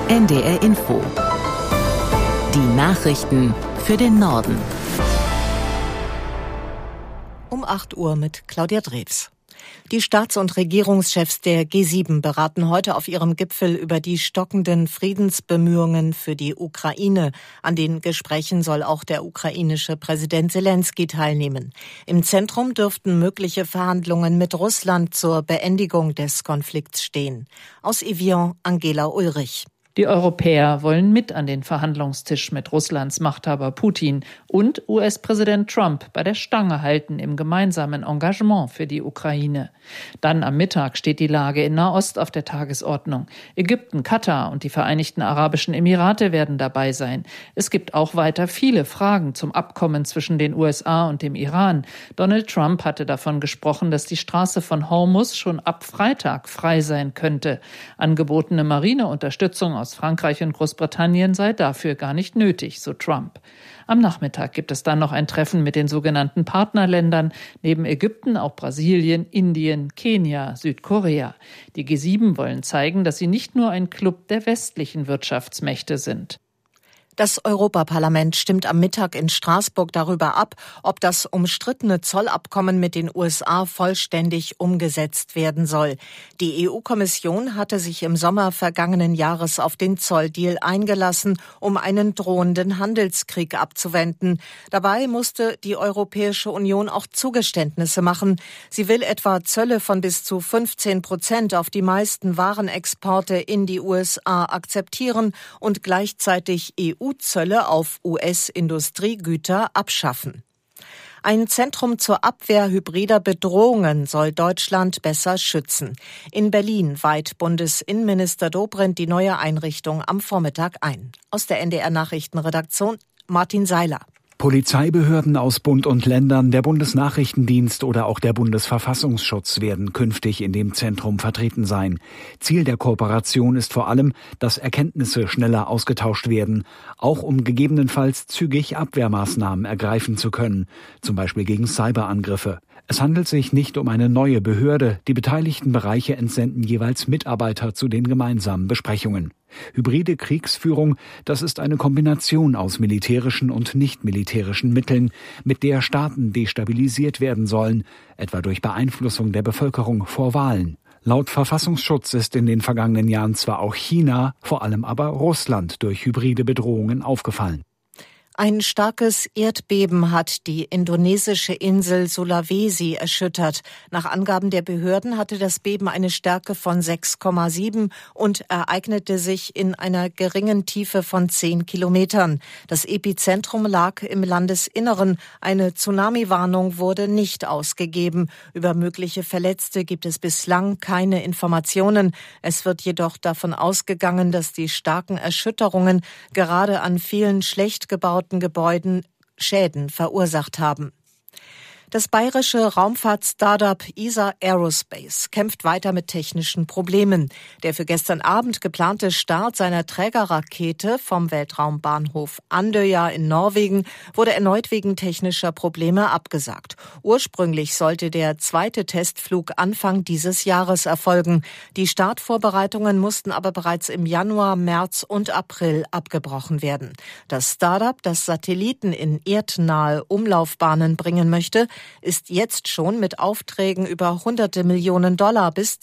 NDR Info. Die Nachrichten für den Norden. Um 8 Uhr mit Claudia Drews. Die Staats- und Regierungschefs der G7 beraten heute auf ihrem Gipfel über die stockenden Friedensbemühungen für die Ukraine. An den Gesprächen soll auch der ukrainische Präsident Selenskyj teilnehmen. Im Zentrum dürften mögliche Verhandlungen mit Russland zur Beendigung des Konflikts stehen. Aus Evian, Angela Ulrich. Die Europäer wollen mit an den Verhandlungstisch mit Russlands Machthaber Putin und US-Präsident Trump bei der Stange halten im gemeinsamen Engagement für die Ukraine. Dann am Mittag steht die Lage in Nahost auf der Tagesordnung. Ägypten, Katar und die Vereinigten Arabischen Emirate werden dabei sein. Es gibt auch weiter viele Fragen zum Abkommen zwischen den USA und dem Iran. Donald Trump hatte davon gesprochen, dass die Straße von Hormuz schon ab Freitag frei sein könnte. Angebotene Marineunterstützung aus Frankreich und Großbritannien sei dafür gar nicht nötig, so Trump. Am Nachmittag gibt es dann noch ein Treffen mit den sogenannten Partnerländern, neben Ägypten auch Brasilien, Indien, Kenia, Südkorea. Die G7 wollen zeigen, dass sie nicht nur ein Club der westlichen Wirtschaftsmächte sind. Das Europaparlament stimmt am Mittag in Straßburg darüber ab, ob das umstrittene Zollabkommen mit den USA vollständig umgesetzt werden soll. Die EU-Kommission hatte sich im Sommer vergangenen Jahres auf den Zolldeal eingelassen, um einen drohenden Handelskrieg abzuwenden. Dabei musste die Europäische Union auch Zugeständnisse machen. Sie will etwa Zölle von bis zu 15% auf die meisten Warenexporte in die USA akzeptieren und gleichzeitig EU-Zölle auf US-Industriegüter abschaffen. Ein Zentrum zur Abwehr hybrider Bedrohungen soll Deutschland besser schützen. In Berlin weiht Bundesinnenminister Dobrindt die neue Einrichtung am Vormittag ein. Aus der NDR-Nachrichtenredaktion Martin Seiler. Polizeibehörden aus Bund und Ländern, der Bundesnachrichtendienst oder auch der Bundesverfassungsschutz werden künftig in dem Zentrum vertreten sein. Ziel der Kooperation ist vor allem, dass Erkenntnisse schneller ausgetauscht werden, auch um gegebenenfalls zügig Abwehrmaßnahmen ergreifen zu können, zum Beispiel gegen Cyberangriffe. Es handelt sich nicht um eine neue Behörde. Die beteiligten Bereiche entsenden jeweils Mitarbeiter zu den gemeinsamen Besprechungen. Hybride Kriegsführung, das ist eine Kombination aus militärischen und nicht-militärischen Mitteln, mit der Staaten destabilisiert werden sollen, etwa durch Beeinflussung der Bevölkerung vor Wahlen. Laut Verfassungsschutz ist in den vergangenen Jahren zwar auch China, vor allem aber Russland durch hybride Bedrohungen aufgefallen. Ein starkes Erdbeben hat die indonesische Insel Sulawesi erschüttert. Nach Angaben der Behörden hatte das Beben eine Stärke von 6,7 und ereignete sich in einer geringen Tiefe von 10 Kilometern. Das Epizentrum lag im Landesinneren. Eine Tsunami-Warnung wurde nicht ausgegeben. Über mögliche Verletzte gibt es bislang keine Informationen. Es wird jedoch davon ausgegangen, dass die starken Erschütterungen gerade an vielen schlecht gebauten Gebäuden Schäden verursacht haben. Das bayerische Raumfahrt-Startup ESA Aerospace kämpft weiter mit technischen Problemen. Der für gestern Abend geplante Start seiner Trägerrakete vom Weltraumbahnhof Andøya in Norwegen wurde erneut wegen technischer Probleme abgesagt. Ursprünglich sollte der zweite Testflug Anfang dieses Jahres erfolgen. Die Startvorbereitungen mussten aber bereits im Januar, März und April abgebrochen werden. Das Startup, das Satelliten in erdnahe Umlaufbahnen bringen möchte, ist jetzt schon mit Aufträgen über hunderte Millionen Dollar bis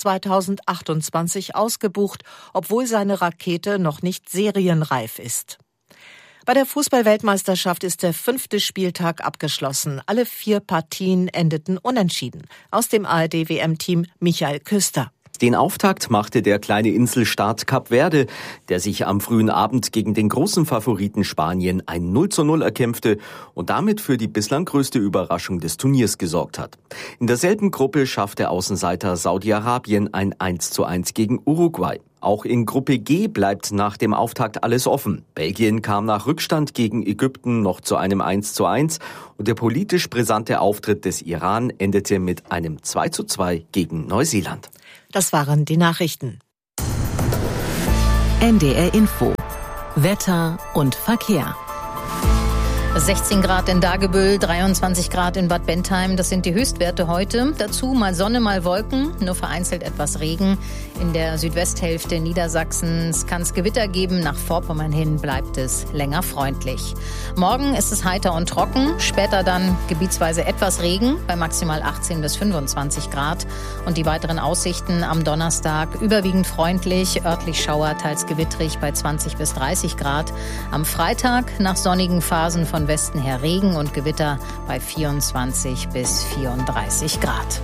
2028 ausgebucht, obwohl seine Rakete noch nicht serienreif ist. Bei der Fußball-Weltmeisterschaft ist der 5. Spieltag abgeschlossen. Alle 4 Partien endeten unentschieden. Aus dem ARD-WM-Team Michael Küster. Den Auftakt machte der kleine Inselstaat Kap Verde, der sich am frühen Abend gegen den großen Favoriten Spanien ein 0:0 erkämpfte und damit für die bislang größte Überraschung des Turniers gesorgt hat. In derselben Gruppe schaffte Außenseiter Saudi-Arabien ein 1:1 gegen Uruguay. Auch in Gruppe G bleibt nach dem Auftakt alles offen. Belgien kam nach Rückstand gegen Ägypten noch zu einem 1:1 und der politisch brisante Auftritt des Iran endete mit einem 2:2 gegen Neuseeland. Das waren die Nachrichten. NDR Info. Wetter und Verkehr. 16 Grad in Dagebüll, 23 Grad in Bad Bentheim. Das sind die Höchstwerte heute. Dazu mal Sonne, mal Wolken, nur vereinzelt etwas Regen. In der Südwesthälfte Niedersachsens kann es Gewitter geben. Nach Vorpommern hin bleibt es länger freundlich. Morgen ist es heiter und trocken. Später dann gebietsweise etwas Regen bei maximal 18 bis 25 Grad. Und die weiteren Aussichten am Donnerstag überwiegend freundlich. Örtlich Schauer, teils gewittrig bei 20 bis 30 Grad. Am Freitag nach sonnigen Phasen von Westen her Regen und Gewitter bei 24 bis 34 Grad.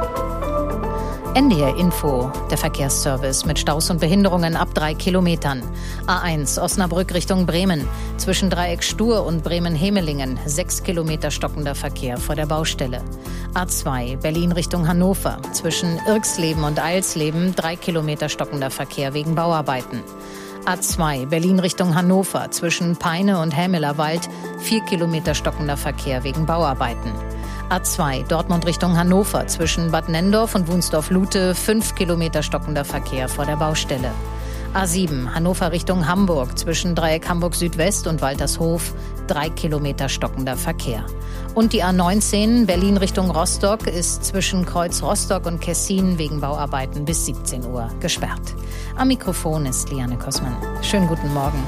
NDR Info, der Verkehrsservice mit Staus und Behinderungen ab 3 Kilometern. A1 Osnabrück Richtung Bremen. Zwischen Dreieck Stur und Bremen-Hemelingen 6 Kilometer stockender Verkehr vor der Baustelle. A2 Berlin Richtung Hannover. Zwischen Irxleben und Eilsleben 3 Kilometer stockender Verkehr wegen Bauarbeiten. A2 Berlin Richtung Hannover. Zwischen Peine und Hämelerwald 4 Kilometer stockender Verkehr wegen Bauarbeiten. A2 Dortmund Richtung Hannover. Zwischen Bad Nendorf und Wunsdorf-Lute 5 Kilometer stockender Verkehr vor der Baustelle. A7 Hannover Richtung Hamburg. Zwischen Dreieck Hamburg Südwest und Waltershof 3 Kilometer stockender Verkehr. Und die A19 Berlin Richtung Rostock ist zwischen Kreuz Rostock und Kessin wegen Bauarbeiten bis 17 Uhr gesperrt. Am Mikrofon ist Liane Kossmann. Schönen guten Morgen.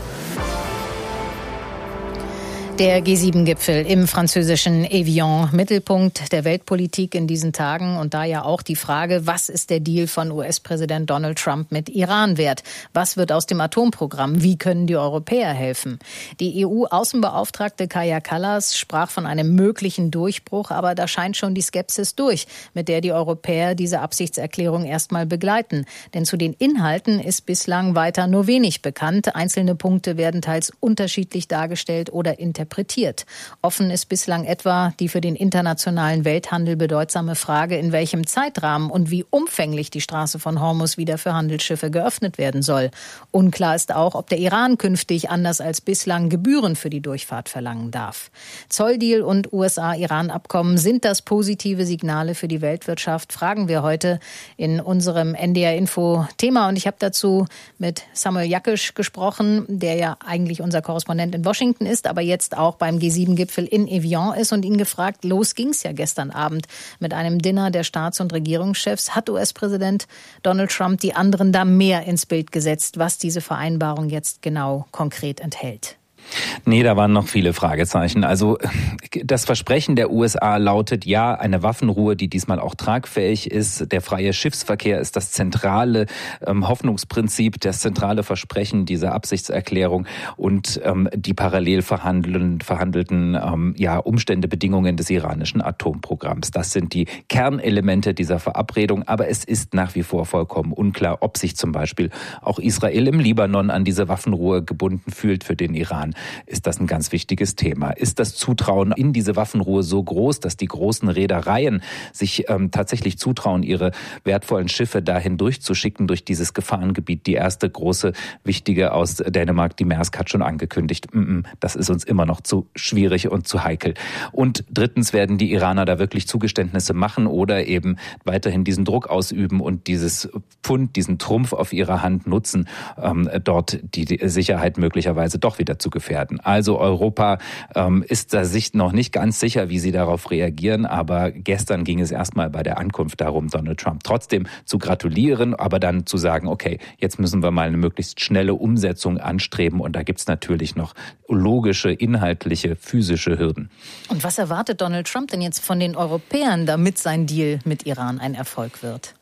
Der G7-Gipfel im französischen Evian, Mittelpunkt der Weltpolitik in diesen Tagen. Und da ja auch die Frage, was ist der Deal von US-Präsident Donald Trump mit Iran wert? Was wird aus dem Atomprogramm? Wie können die Europäer helfen? Die EU-Außenbeauftragte Kaja Kallas sprach von einem möglichen Durchbruch. Aber da scheint schon die Skepsis durch, mit der die Europäer diese Absichtserklärung erstmal begleiten. Denn zu den Inhalten ist bislang weiter nur wenig bekannt. Einzelne Punkte werden teils unterschiedlich dargestellt oder interpretiert. Offen ist bislang etwa die für den internationalen Welthandel bedeutsame Frage, in welchem Zeitrahmen und wie umfänglich die Straße von Hormuz wieder für Handelsschiffe geöffnet werden soll. Unklar ist auch, ob der Iran künftig anders als bislang Gebühren für die Durchfahrt verlangen darf. Zolldeal und USA-Iran-Abkommen, sind das positive Signale für die Weltwirtschaft? Fragen wir heute in unserem NDR-Info-Thema. Und ich habe dazu mit Samuel Jakisch gesprochen, der ja eigentlich unser Korrespondent in Washington ist, aber jetzt auch beim G7-Gipfel in Evian ist und ihn gefragt, los ging's ja gestern Abend mit einem Dinner der Staats- und Regierungschefs. Hat US-Präsident Donald Trump die anderen da mehr ins Bild gesetzt, was diese Vereinbarung jetzt genau konkret enthält? Nee, da waren noch viele Fragezeichen. Also das Versprechen der USA lautet ja, eine Waffenruhe, die diesmal auch tragfähig ist. Der freie Schiffsverkehr ist das zentrale Hoffnungsprinzip, das zentrale Versprechen dieser Absichtserklärung und die parallel verhandelten Umstände, Bedingungen des iranischen Atomprogramms. Das sind die Kernelemente dieser Verabredung. Aber es ist nach wie vor vollkommen unklar, ob sich zum Beispiel auch Israel im Libanon an diese Waffenruhe gebunden fühlt. Für den Iran ist das ein ganz wichtiges Thema. Ist das Zutrauen in diese Waffenruhe so groß, dass die großen Reedereien sich tatsächlich zutrauen, ihre wertvollen Schiffe dahin durchzuschicken, durch dieses Gefahrengebiet? Die erste große, wichtige aus Dänemark, die Maersk, hat schon angekündigt, das ist uns immer noch zu schwierig und zu heikel. Und drittens, werden die Iraner da wirklich Zugeständnisse machen oder eben weiterhin diesen Druck ausüben und dieses Pfund, diesen Trumpf auf ihrer Hand nutzen, dort die Sicherheit möglicherweise doch wieder zu gefährden. Also Europa ist da sich noch nicht ganz sicher, wie sie darauf reagieren, aber gestern ging es erstmal bei der Ankunft darum, Donald Trump trotzdem zu gratulieren, aber dann zu sagen, okay, jetzt müssen wir mal eine möglichst schnelle Umsetzung anstreben und da gibt es natürlich noch logische, inhaltliche, physische Hürden. Und was erwartet Donald Trump denn jetzt von den Europäern, damit sein Deal mit Iran ein Erfolg wird?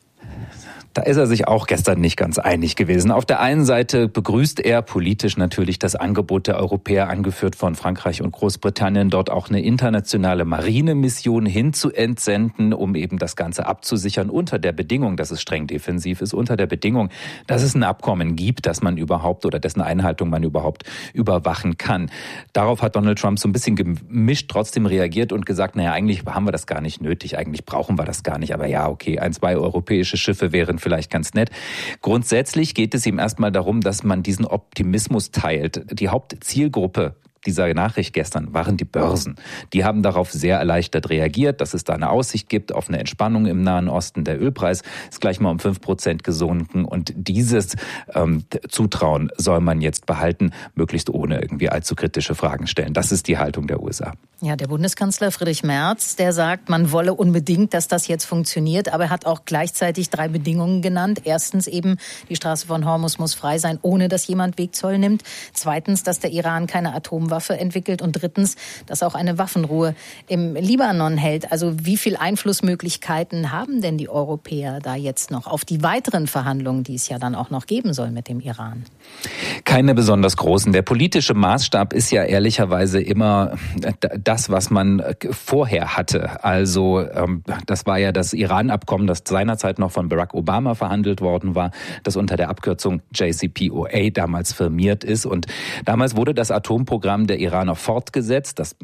Da ist er sich auch gestern nicht ganz einig gewesen. Auf der einen Seite begrüßt er politisch natürlich das Angebot der Europäer, angeführt von Frankreich und Großbritannien, dort auch eine internationale Marinemission hinzuentsenden, um eben das Ganze abzusichern, unter der Bedingung, dass es streng defensiv ist, unter der Bedingung, dass es ein Abkommen gibt, das man überhaupt oder dessen Einhaltung man überhaupt überwachen kann. Darauf hat Donald Trump so ein bisschen gemischt trotzdem reagiert und gesagt, naja, eigentlich haben wir das gar nicht nötig, eigentlich brauchen wir das gar nicht, aber ja, okay, 1, 2 europäische Schiffe wären vielleicht ganz nett. Grundsätzlich geht es ihm erstmal darum, dass man diesen Optimismus teilt. Die Hauptzielgruppe dieser Nachricht gestern waren die Börsen. Die haben darauf sehr erleichtert reagiert, dass es da eine Aussicht gibt auf eine Entspannung im Nahen Osten. Der Ölpreis ist gleich mal um 5% gesunken und dieses Zutrauen soll man jetzt behalten, möglichst ohne irgendwie allzu kritische Fragen stellen. Das ist die Haltung der USA. Ja, der Bundeskanzler Friedrich Merz, der sagt, man wolle unbedingt, dass das jetzt funktioniert, aber er hat auch gleichzeitig 3 Bedingungen genannt. Erstens eben, die Straße von Hormuz muss frei sein, ohne dass jemand Wegzoll nimmt. Zweitens, dass der Iran keine Atomwaffe entwickelt und drittens, dass auch eine Waffenruhe im Libanon hält. Also wie viel Einflussmöglichkeiten haben denn die Europäer da jetzt noch auf die weiteren Verhandlungen, die es ja dann auch noch geben soll mit dem Iran? Keine besonders großen. Der politische Maßstab ist ja ehrlicherweise immer das, was man vorher hatte. Also das war ja das Iran-Abkommen, das seinerzeit noch von Barack Obama verhandelt worden war, das unter der Abkürzung JCPOA damals firmiert ist. Und damals wurde das Atomprogramm der Iraner fortgesetzt. Da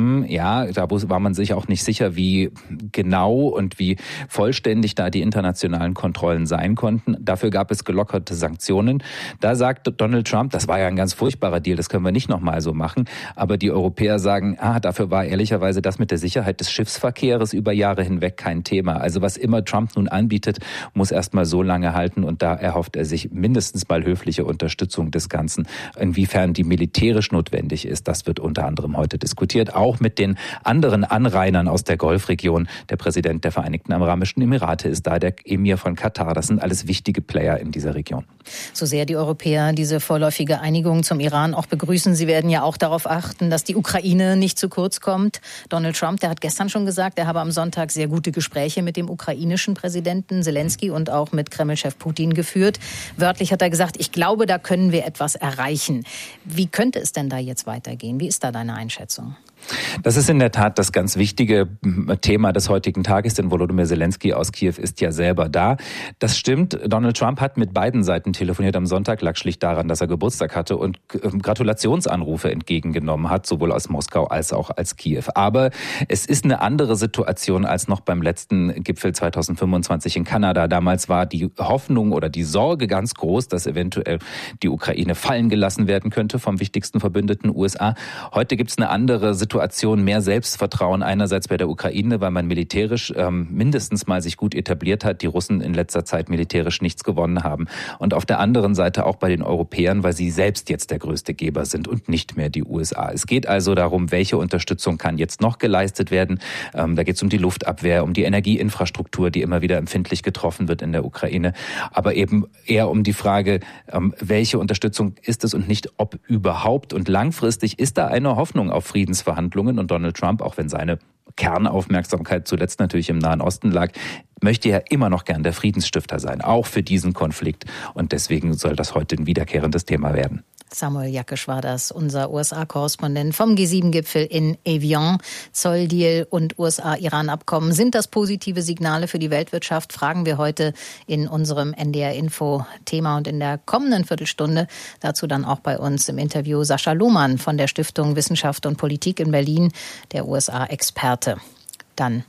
war man sich auch nicht sicher, wie genau und wie vollständig da die internationalen Kontrollen sein konnten. Dafür gab es gelockerte Sanktionen. Da sagte Donald Trump, das war ja ein ganz furchtbarer Deal, das können wir nicht nochmal so machen. Aber die Europäer sagen, dafür war ehrlicherweise das mit der Sicherheit des Schiffsverkehrs über Jahre hinweg kein Thema. Also was immer Trump nun anbietet, muss erstmal so lange halten und da erhofft er sich mindestens mal höfliche Unterstützung des Ganzen. Inwiefern die militärisch notwendig ist, das wird unter anderem heute diskutiert, auch mit den anderen Anrainern aus der Golfregion. Der Präsident der Vereinigten Arabischen Emirate ist da, der Emir von Katar. Das sind alles wichtige Player in dieser Region. So sehr die Europäer diese vorläufige Einigung zum Iran auch begrüßen, sie werden ja auch darauf achten, dass die Ukraine nicht zu kurz kommt. Donald Trump, der hat gestern schon gesagt, er habe am Sonntag sehr gute Gespräche mit dem ukrainischen Präsidenten Zelensky und auch mit Kreml-Chef Putin geführt. Wörtlich hat er gesagt, ich glaube, da können wir etwas erreichen. Wie könnte es denn da jetzt weitergehen? Wie ist da deine Einschätzung? Das ist in der Tat das ganz wichtige Thema des heutigen Tages, denn Volodymyr Zelensky aus Kiew ist ja selber da. Das stimmt, Donald Trump hat mit beiden Seiten telefoniert am Sonntag, lag schlicht daran, dass er Geburtstag hatte und Gratulationsanrufe entgegengenommen hat, sowohl aus Moskau als auch als Kiew. Aber es ist eine andere Situation als noch beim letzten Gipfel 2025 in Kanada. Damals war die Hoffnung oder die Sorge ganz groß, dass eventuell die Ukraine fallen gelassen werden könnte vom wichtigsten Verbündeten USA. Heute gibt es eine andere Situation, mehr Selbstvertrauen einerseits bei der Ukraine, weil man militärisch mindestens mal sich gut etabliert hat, die Russen in letzter Zeit militärisch nichts gewonnen haben. Und auf der anderen Seite auch bei den Europäern, weil sie selbst jetzt der größte Geber sind und nicht mehr die USA. Es geht also darum, welche Unterstützung kann jetzt noch geleistet werden. Da geht es um die Luftabwehr, um die Energieinfrastruktur, die immer wieder empfindlich getroffen wird in der Ukraine. Aber eben eher um die Frage, welche Unterstützung ist es und nicht ob überhaupt. Und langfristig ist da eine Hoffnung auf Friedensverhandlungen. Und Donald Trump, auch wenn seine Kernaufmerksamkeit zuletzt natürlich im Nahen Osten lag, möchte ja immer noch gern der Friedensstifter sein, auch für diesen Konflikt. Und deswegen soll das heute ein wiederkehrendes Thema werden. Samuel Jackisch war das, unser USA-Korrespondent vom G7-Gipfel in Evian. Zolldeal und USA-Iran-Abkommen. Sind das positive Signale für die Weltwirtschaft? Fragen wir heute in unserem NDR-Info-Thema und in der kommenden Viertelstunde. Dazu dann auch bei uns im Interview Sascha Lohmann von der Stiftung Wissenschaft und Politik in Berlin, der USA-Experte. Dann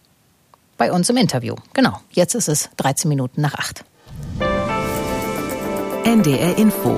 bei uns im Interview. Genau, jetzt ist es 7:13. NDR Info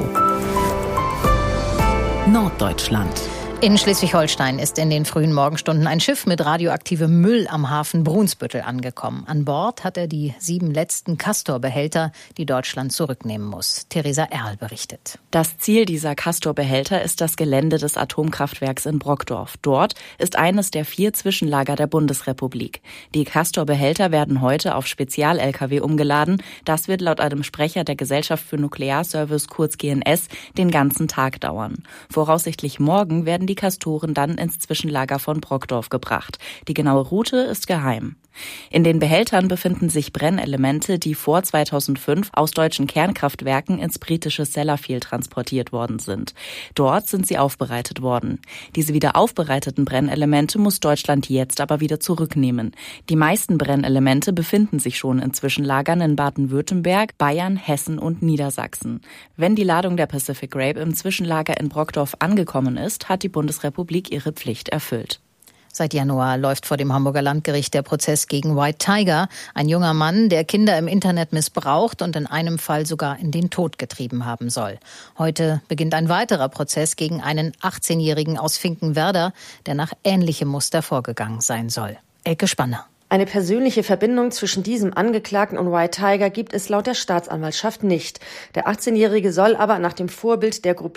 Norddeutschland. In Schleswig-Holstein ist in den frühen Morgenstunden ein Schiff mit radioaktivem Müll am Hafen Brunsbüttel angekommen. An Bord hat er die 7 letzten Castor-Behälter, die Deutschland zurücknehmen muss. Theresa Erl berichtet. Das Ziel dieser Castor-Behälter ist das Gelände des Atomkraftwerks in Brockdorf. Dort ist eines der 4 Zwischenlager der Bundesrepublik. Die Castor-Behälter werden heute auf Spezial-Lkw umgeladen. Das wird laut einem Sprecher der Gesellschaft für Nuklearservice, kurz GNS, den ganzen Tag dauern. Voraussichtlich morgen werden die Castoren dann ins Zwischenlager von Brockdorf gebracht. Die genaue Route ist geheim. In den Behältern befinden sich Brennelemente, die vor 2005 aus deutschen Kernkraftwerken ins britische Sellafield transportiert worden sind. Dort sind sie aufbereitet worden. Diese wieder aufbereiteten Brennelemente muss Deutschland jetzt aber wieder zurücknehmen. Die meisten Brennelemente befinden sich schon in Zwischenlagern in Baden-Württemberg, Bayern, Hessen und Niedersachsen. Wenn die Ladung der Pacific Grape im Zwischenlager in Brockdorf angekommen ist, hat die Bundesrepublik ihre Pflicht erfüllt. Seit Januar läuft vor dem Hamburger Landgericht der Prozess gegen White Tiger, ein junger Mann, der Kinder im Internet missbraucht und in einem Fall sogar in den Tod getrieben haben soll. Heute beginnt ein weiterer Prozess gegen einen 18-Jährigen aus Finkenwerder, der nach ähnlichem Muster vorgegangen sein soll. Elke Spanner. Eine persönliche Verbindung zwischen diesem Angeklagten und White Tiger gibt es laut der Staatsanwaltschaft nicht. Der 18-Jährige soll aber nach dem Vorbild der Gruppierung